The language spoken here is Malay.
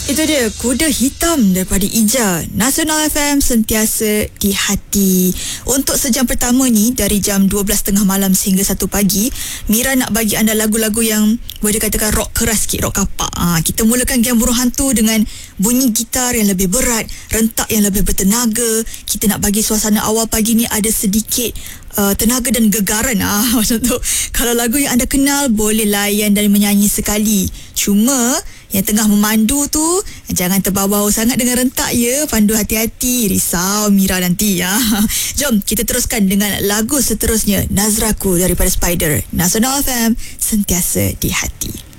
Itu dia, Kuda Hitam daripada Ija. Nasional FM, sentiasa di hati. Untuk sejam pertama ni, dari jam 12.30 malam sehingga 1 pagi, Mira nak bagi anda lagu-lagu yang boleh dikatakan rock keras sikit, rock kapak. Kita mulakan Game Burung Hantu dengan bunyi gitar yang lebih berat, rentak yang lebih bertenaga. Kita nak bagi suasana awal pagi ni ada sedikit tenaga dan gegaran. Macam tu. Kalau lagu yang anda kenal, boleh layan dan menyanyi sekali. Cuma yang tengah memandu tu, jangan terbawa-bawa sangat dengan rentak ya. Pandu hati-hati, risau Mira nanti ya. Jom kita teruskan dengan lagu seterusnya, Nazraku daripada Spider. Nasional FM, sentiasa di hati.